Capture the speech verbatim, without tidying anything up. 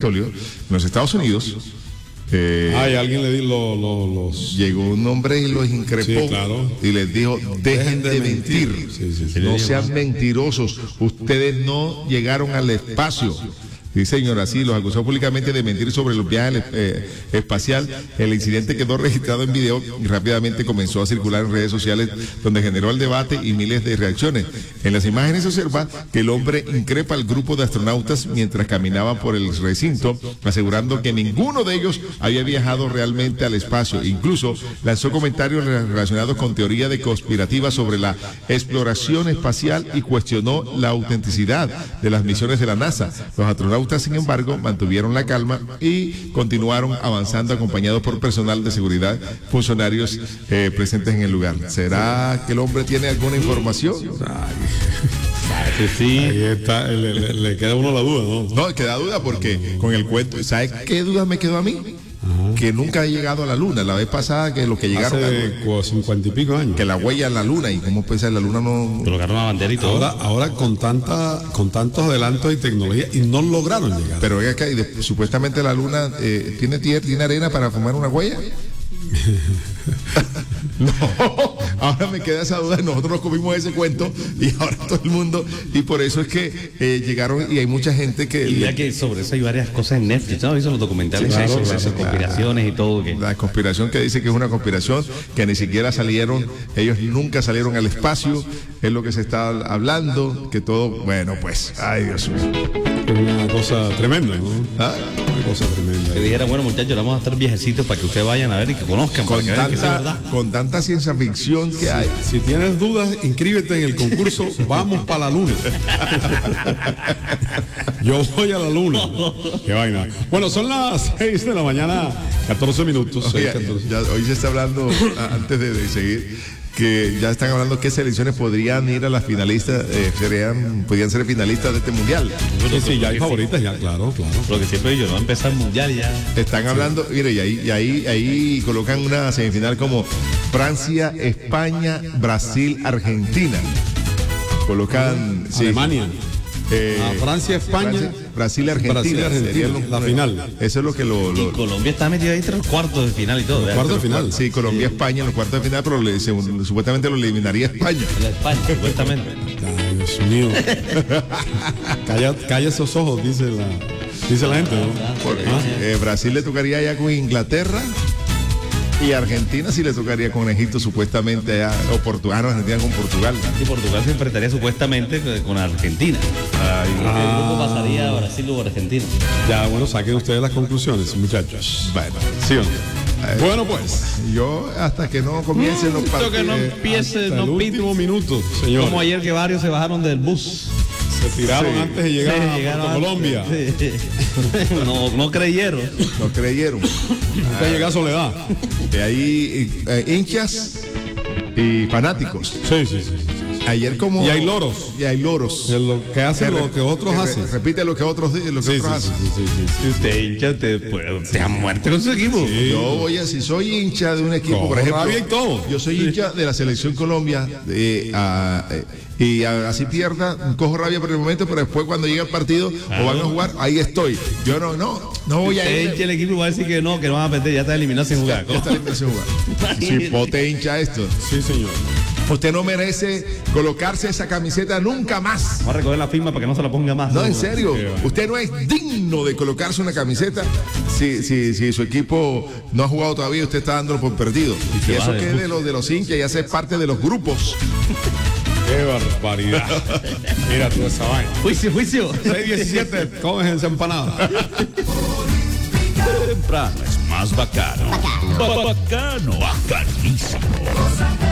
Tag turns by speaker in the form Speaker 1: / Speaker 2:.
Speaker 1: Capitolio, en los Estados Unidos.
Speaker 2: Eh, Ay, alguien le dijo lo, lo, los...
Speaker 1: Llegó un hombre y los increpó, sí,
Speaker 2: claro.
Speaker 1: Y les dijo, dejen de, de mentir, mentir. Sí, sí, sí. No sean mentirosos, ustedes no llegaron al espacio. Sí, señor, así los acusó públicamente de mentir sobre los viajes eh, espacial. El incidente quedó registrado en video y rápidamente comenzó a circular en redes sociales, donde generó el debate y miles de reacciones. En las imágenes se observa que el hombre increpa al grupo de astronautas mientras caminaban por el recinto, asegurando que ninguno de ellos había viajado realmente al espacio. Incluso lanzó comentarios relacionados con teoría de conspirativa sobre la exploración espacial y cuestionó la autenticidad de las misiones de la NASA. Los astronautas, sin embargo, mantuvieron la calma y continuaron avanzando acompañados por personal de seguridad, funcionarios eh, presentes en el lugar. ¿Será que el hombre tiene alguna información?
Speaker 2: Sí, sí. Ahí está, le, le, le queda a uno la duda, ¿no?
Speaker 1: No, queda duda porque con el cuento, ¿sabes qué duda me quedó a mí? Ajá. Que nunca he llegado a la luna. La vez pasada que los que llegaron
Speaker 2: hace cincuenta y pico años,
Speaker 1: que la huella en la luna, y cómo pensar la luna no
Speaker 3: colocaron una bandera y todo.
Speaker 2: Ahora, ahora con tanta, con tantos adelantos y tecnología, y no lograron llegar.
Speaker 1: Pero es que de, supuestamente la luna eh, tiene tierra, tiene arena para formar una huella. No, ahora me queda esa duda. Nosotros nos comimos ese cuento y ahora todo el mundo, y por eso es que eh, llegaron, y hay mucha gente que.
Speaker 3: Y mira que sobre eso hay varias cosas en Netflix, ¿no? ¿Viste los documentales? Sí, claro, sobre claro, esas conspiraciones la, y todo. Que...
Speaker 1: La conspiración que dice que es una conspiración, que ni siquiera salieron, ellos nunca salieron al espacio, es lo que se está hablando, que todo, bueno, pues, ay Dios mío.
Speaker 2: Es una cosa tremenda, ¿no? ¿Ah? Una cosa tremenda.
Speaker 3: Que dijera, bueno, muchachos, vamos a estar viejecitos para que ustedes vayan a ver y que conozcan.
Speaker 1: Con,
Speaker 3: para que
Speaker 1: tanta,
Speaker 3: vean que sea verdad.
Speaker 1: Con tanta ciencia ficción que hay.
Speaker 2: Si tienes dudas, inscríbete en el concurso Vamos para la Luna. Yo voy a la Luna. Qué vaina. Bueno, son las seis de la mañana, catorce minutos.
Speaker 1: Oye,
Speaker 2: seis, catorce.
Speaker 1: Ya, hoy se está hablando, antes de, de seguir, que ya están hablando qué selecciones podrían ir a las finalistas, eh, serían, podrían ser finalistas de este mundial.
Speaker 2: Sí, sí, ya hay favoritas, ya, claro, claro.
Speaker 3: Lo que siempre digo, no va a empezar el mundial ya.
Speaker 1: Están sí. hablando, mire, y ahí, y ahí, ahí colocan una semifinal como Francia, España, Brasil, Argentina. Colocan
Speaker 2: sí. Alemania.
Speaker 1: Eh,
Speaker 2: a Francia, España,
Speaker 1: Francia, Brasil, Argentina,
Speaker 2: Brasil, Argentina
Speaker 1: lo,
Speaker 2: la final.
Speaker 1: Eso es lo que lo, lo
Speaker 3: y Colombia está metida ahí entre los cuartos de final y todo.
Speaker 2: Los cuartos de final.
Speaker 1: Sí, Colombia, sí. España en los cuartos de final, pero le, se, supuestamente lo eliminaría España.
Speaker 3: La España, supuestamente.
Speaker 2: Ay, Dios mío. calla, calla esos ojos, dice la, dice la gente, ¿no?
Speaker 1: Porque, ¿ah? eh, Brasil le tocaría ya con Inglaterra. Y Argentina sí le tocaría con Egipto supuestamente allá, o Portugal, no, Argentina con Portugal.
Speaker 3: Y Portugal se enfrentaría supuestamente con Argentina.
Speaker 1: Ay,
Speaker 3: ah. El grupo pasaría a Brasil o Argentina.
Speaker 2: Ya, bueno, saquen ustedes las conclusiones, muchachos.
Speaker 1: Bueno,
Speaker 2: ¿sí o no? Eh, bueno, pues.
Speaker 1: Yo hasta que no comience los partidos.
Speaker 3: que no empiece, no
Speaker 2: el último minuto, señor.
Speaker 3: Como ayer que varios se bajaron del bus.
Speaker 2: Se tiraron sí. antes de llegar sí, a Colombia.
Speaker 3: Sí. No, no creyeron.
Speaker 1: No creyeron.
Speaker 2: Antes de llegar a Soledad.
Speaker 1: De ahí eh, hinchas y fanáticos.
Speaker 2: Sí, sí, sí.
Speaker 1: Ayer como...
Speaker 2: Y hay loros.
Speaker 1: Y hay loros.
Speaker 2: Lo que hacen
Speaker 1: re,
Speaker 2: lo que otros
Speaker 1: re,
Speaker 2: hacen.
Speaker 1: Repite lo que otros, lo que
Speaker 2: sí,
Speaker 1: otros
Speaker 2: sí,
Speaker 1: hacen.
Speaker 2: Sí, sí, sí, sí.
Speaker 3: Si usted hincha, te, pues, te ha muerto con su equipo.
Speaker 1: Sí. Yo voy a... Si soy hincha de un equipo,
Speaker 2: no,
Speaker 1: por ejemplo...
Speaker 2: Y todo.
Speaker 1: Yo soy hincha de la Selección Colombia. De, a, eh, y a, así pierda, cojo rabia por el momento, pero después cuando llega el partido ah, o van a jugar, ahí estoy. Yo no, no, no voy a ir.
Speaker 3: Hincha el equipo va a decir que no, que no van a perder, ya está eliminado sin jugar.
Speaker 1: Ya, ya está eliminado sin jugar. Si pote hincha esto.
Speaker 2: Sí, señor.
Speaker 1: Usted no merece colocarse esa camiseta nunca más.
Speaker 3: Vamos a recoger la firma para que no se la ponga más.
Speaker 1: No, en serio. Usted no es digno de colocarse una camiseta si, si, si su equipo no ha jugado todavía, usted está dándolo por perdido. Y, y eso que es de los, de los hinchas y hace parte de los grupos.
Speaker 2: ¡Qué barbaridad! Mira tú esa vaina.
Speaker 3: Juicio, juicio.
Speaker 2: seis diecisiete, comes esa empanada.
Speaker 4: Temprano es más bacano. Bacano. Bacano, bacanísimo.